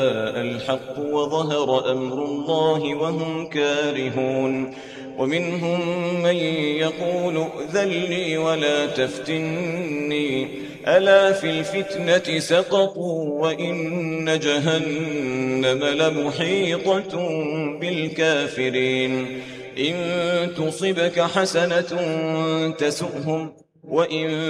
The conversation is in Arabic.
الحق وظهر أمر الله وهم كارهون ومنهم من يقول ائذن لي ولا تفتني ألا في الفتنة سقطوا وإن جهنم لمحيطة بالكافرين إن تصبك حسنة تسؤهم وإن